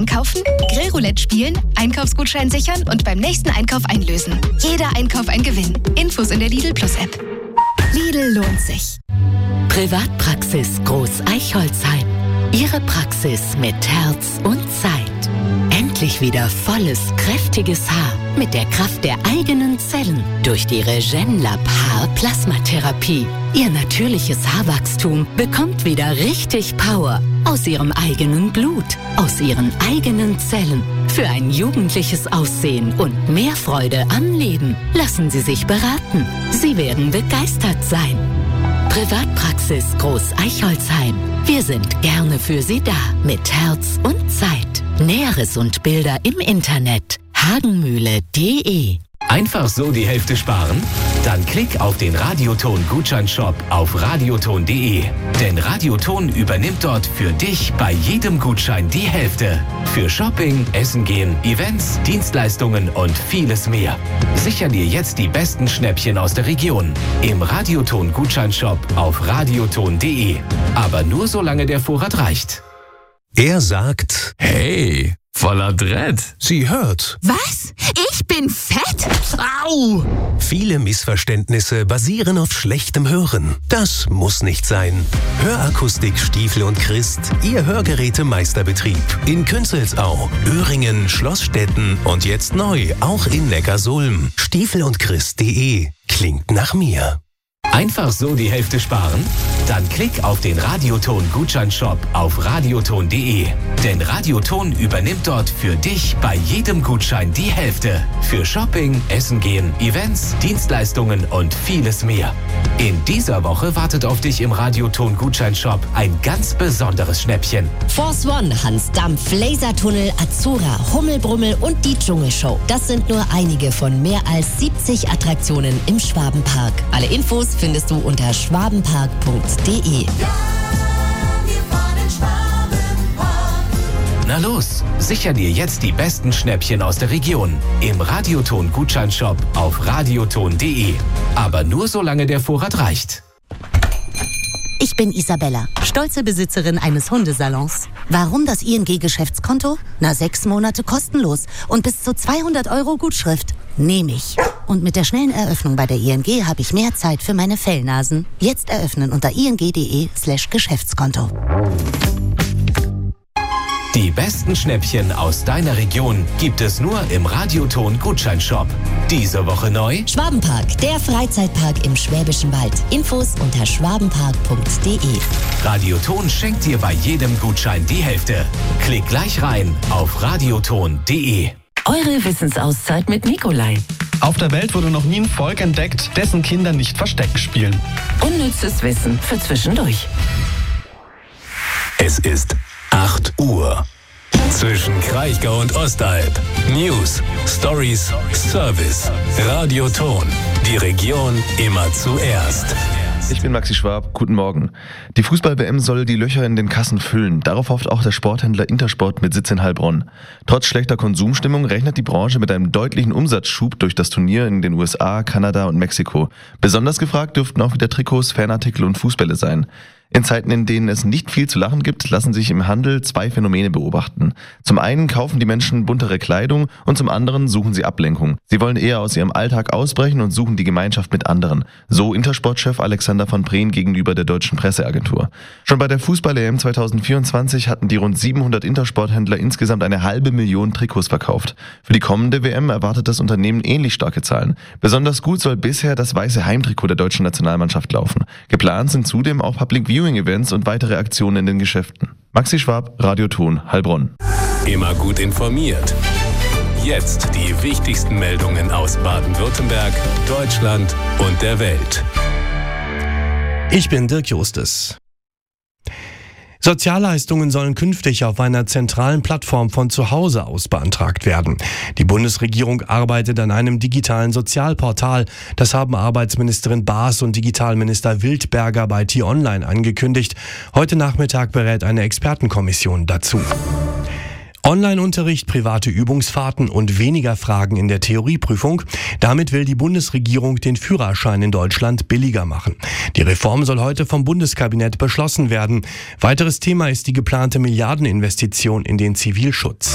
einkaufen, Grillroulette spielen, Einkaufsgutschein sichern und beim nächsten Einkauf einlösen. Jeder Einkauf ein Gewinn. Infos in der Lidl Plus App. Lidl lohnt sich. Privatpraxis Groß-Eichholzheim. Ihre Praxis mit Herz und Zeit. Endlich wieder volles, kräftiges Haar mit der Kraft der eigenen Zellen durch die Regenlab Haar-Plasmatherapie. Ihr natürliches Haarwachstum bekommt wieder richtig Power aus ihrem eigenen Blut, aus ihren eigenen Zellen. Für ein jugendliches Aussehen und mehr Freude am Leben. Lassen Sie sich beraten. Sie werden begeistert sein. Privatpraxis Groß-Eichholzheim. Wir sind gerne für Sie da mit Herz und Zeit. Näheres und Bilder im Internet hagenmühle.de. Einfach so die Hälfte sparen? Dann klick auf den Radioton-Gutscheinshop auf radioton.de. Denn Radioton übernimmt dort für dich bei jedem Gutschein die Hälfte. Für Shopping, Essen gehen, Events, Dienstleistungen und vieles mehr. Sicher dir jetzt die besten Schnäppchen aus der Region. Im Radioton-Gutscheinshop auf radioton.de. Aber nur solange der Vorrat reicht. Er sagt, Hey, voller Dread. sie hört. Was? Ich bin fett? Au! Viele Missverständnisse basieren auf schlechtem Hören. Das muss nicht sein. Hörakustik Stiefel und Christ, Ihr Hörgerätemeisterbetrieb. In Künzelsau, Öhringen, Schlossstetten und jetzt neu auch in Neckarsulm. Stiefelundchrist.de. Klingt nach mir. Einfach so die Hälfte sparen? Dann klick auf den Radioton-Gutscheinshop auf radioton.de. Denn Radioton übernimmt dort für dich bei jedem Gutschein die Hälfte. Für Shopping, Essen gehen, Events, Dienstleistungen und vieles mehr. In dieser Woche wartet auf dich im Radioton-Gutscheinshop ein ganz besonderes Schnäppchen. Force One, Hans Dampf, Lasertunnel, Azura, Hummelbrummel und die Dschungelshow. Das sind nur einige von mehr als 70 Attraktionen im Schwabenpark. Alle Infos findest du unter schwabenpark.de. Na los, sicher dir jetzt die besten Schnäppchen aus der Region. Im Radioton-Gutscheinshop auf radioton.de. Aber nur solange der Vorrat reicht. Ich bin Isabella, stolze Besitzerin eines Hundesalons. Warum das ING-Geschäftskonto? 6 Monate kostenlos und bis zu 200 € Gutschrift. Nehme ich. Und mit der schnellen Eröffnung bei der ING habe ich mehr Zeit für meine Fellnasen. Jetzt eröffnen unter ing.de/Geschäftskonto. Die besten Schnäppchen aus deiner Region gibt es nur im Radioton-Gutscheinshop. Diese Woche neu: Schwabenpark, der Freizeitpark im Schwäbischen Wald. Infos unter schwabenpark.de. Radioton schenkt dir bei jedem Gutschein die Hälfte. Klick gleich rein auf radioton.de. Eure Wissensauszeit mit Nikolai. Auf der Welt wurde noch nie ein Volk entdeckt, dessen Kinder nicht Versteck spielen. Unnützes Wissen für zwischendurch. Es ist 8 Uhr. Zwischen Kraichgau und Ostalb. News, Stories, Service. Radioton. Die Region immer zuerst. Ich bin Maxi Schwab, guten Morgen. Die Fußball-WM soll die Löcher in den Kassen füllen. Darauf hofft auch der Sporthändler Intersport mit Sitz in Heilbronn. Trotz schlechter Konsumstimmung rechnet die Branche mit einem deutlichen Umsatzschub durch das Turnier in den USA, Kanada und Mexiko. Besonders gefragt dürften auch wieder Trikots, Fanartikel und Fußbälle sein. In Zeiten, in denen es nicht viel zu lachen gibt, lassen sich im Handel 2 Phänomene beobachten. Zum einen kaufen die Menschen buntere Kleidung und zum anderen suchen sie Ablenkung. Sie wollen eher aus ihrem Alltag ausbrechen und suchen die Gemeinschaft mit anderen. So Intersport-Chef Alexander von Preen gegenüber der Deutschen Presseagentur. Schon bei der Fußball-EM 2024 hatten die rund 700 Intersporthändler insgesamt 500.000 Trikots verkauft. Für die kommende WM erwartet das Unternehmen ähnlich starke Zahlen. Besonders gut soll bisher das weiße Heimtrikot der deutschen Nationalmannschaft laufen. Geplant sind zudem auch Public Viewing-Events und weitere Aktionen in den Geschäften. Maxi Schwab, Radioton, Heilbronn. Immer gut informiert. Jetzt die wichtigsten Meldungen aus Baden-Württemberg, Deutschland und der Welt. Ich bin Dirk Justus. Sozialleistungen sollen künftig auf einer zentralen Plattform von zu Hause aus beantragt werden. Die Bundesregierung arbeitet an einem digitalen Sozialportal. Das haben Arbeitsministerin Baas und Digitalminister Wildberger bei T-Online angekündigt. Heute Nachmittag berät eine Expertenkommission dazu. Online-Unterricht, private Übungsfahrten und weniger Fragen in der Theorieprüfung. Damit will die Bundesregierung den Führerschein in Deutschland billiger machen. Die Reform soll heute vom Bundeskabinett beschlossen werden. Weiteres Thema ist die geplante Milliardeninvestition in den Zivilschutz.